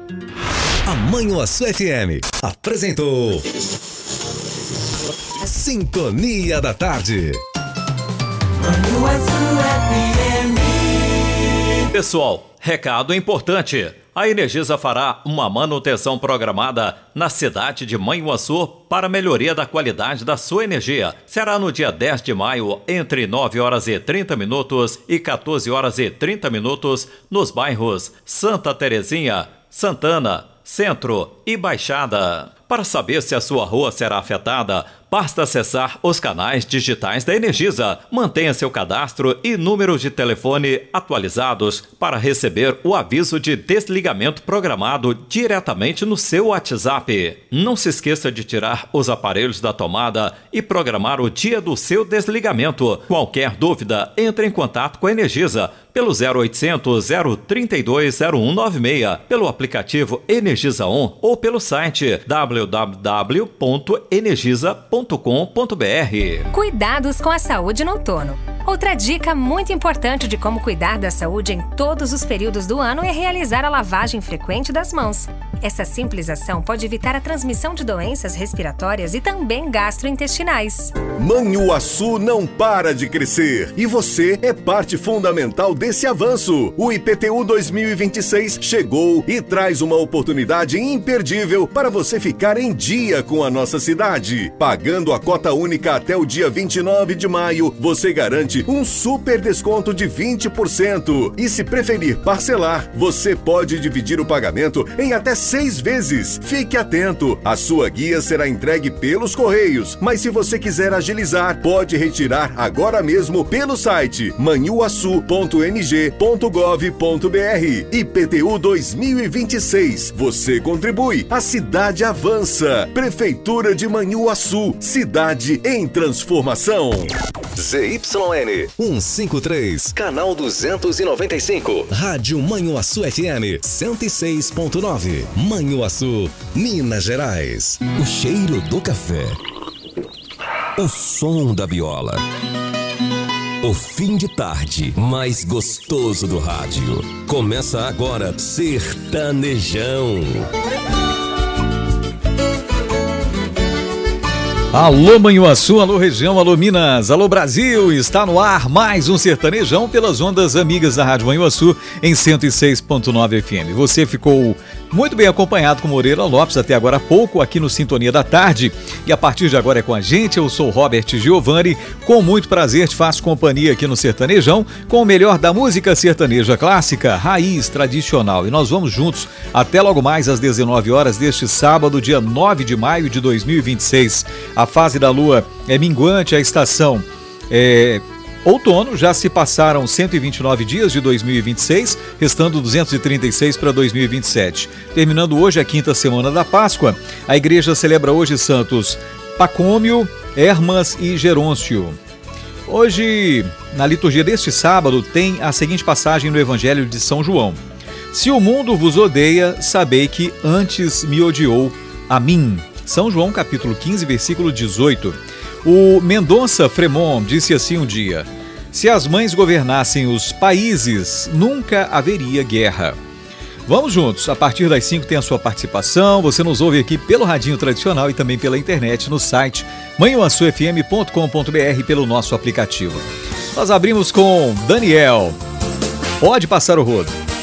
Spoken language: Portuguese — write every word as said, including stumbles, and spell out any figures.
A Manhuaçu F M apresentou Sintonia da Tarde. Manhuaçu F M. Pessoal, recado importante. A Energisa fará uma manutenção programada na cidade de Manhuaçu para melhoria da qualidade da sua energia. Será no dia dez de maio, entre nove horas e trinta minutos e quatorze horas e trinta minutos, nos bairros Santa Terezinha, Santana, Centro e Baixada. Para saber se a sua rua será afetada, basta acessar os canais digitais da Energisa. Mantenha seu cadastro e número de telefone atualizados para receber o aviso de desligamento programado diretamente no seu WhatsApp. Não se esqueça de tirar os aparelhos da tomada e programar o dia do seu desligamento. Qualquer dúvida, entre em contato com a Energisa pelo zero oitocentos, zero trinta e dois, zero um nove seis, pelo aplicativo Energisa On ou pelo site w w w ponto energisa ponto com ponto b r. Cuidados com a saúde no outono. Outra dica muito importante de como cuidar da saúde em todos os períodos do ano é realizar a lavagem frequente das mãos. Essa simples ação pode evitar a transmissão de doenças respiratórias e também gastrointestinais. Manhuaçu não para de crescer e você é parte fundamental desse avanço. O I P T U dois mil e vinte e seis chegou e traz uma oportunidade imperdível para você ficar em dia com a nossa cidade. Pagando a cota única até o dia vinte e nove de maio, você garante um super desconto de vinte por cento. E se preferir parcelar, você pode dividir o pagamento em até seis vezes. Fique atento, a sua guia será entregue pelos Correios, mas se você quiser agilizar, pode retirar agora mesmo pelo site manhuaçu ponto n g ponto gov ponto b r. I P T U dois mil e vinte e seis. Você contribui, a cidade avança. Prefeitura de Manhuaçu, cidade em transformação. Z Y N cento e cinquenta e três, canal duzentos e noventa e cinco, Rádio Manhuaçu F M cento e seis ponto nove, Manhuaçu, Minas Gerais. O cheiro do café, o som da viola, o fim de tarde mais gostoso do rádio. Começa agora Sertanejão. Alô Manhuaçu, alô região, alô Minas, alô Brasil, está no ar mais um Sertanejão pelas ondas amigas da Rádio Manhuaçu em cento e seis ponto nove F M. Você ficou muito bem acompanhado com Moreira Lopes até agora há pouco aqui no Sintonia da Tarde e a partir de agora é com a gente. Eu sou Robert Giovanni, com muito prazer te faço companhia aqui no Sertanejão com o melhor da música sertaneja clássica, raiz, tradicional, e nós vamos juntos até logo mais às dezenove horas deste sábado, dia nove de maio de dois mil e vinte e seis. A fase da lua é minguante, a estação é outono, já se passaram cento e vinte e nove dias de dois mil e vinte e seis, restando duzentos e trinta e seis para dois mil e vinte e sete. Terminando hoje a quinta semana da Páscoa, a igreja celebra hoje santos Pacômio, Hermas e Gerôncio. Hoje, na liturgia deste sábado, tem a seguinte passagem no Evangelho de São João: se o mundo vos odeia, sabei que antes me odiou a mim. São João capítulo quinze, versículo dezoito. O Mendonça Fremont disse assim um dia: se as mães governassem os países, nunca haveria guerra. Vamos juntos, a partir das cinco tem a sua participação, você nos ouve aqui pelo radinho tradicional e também pela internet no site manhuaçu f m ponto com ponto b r pelo nosso aplicativo. Nós abrimos com Daniel, Pode Passar o Rodo.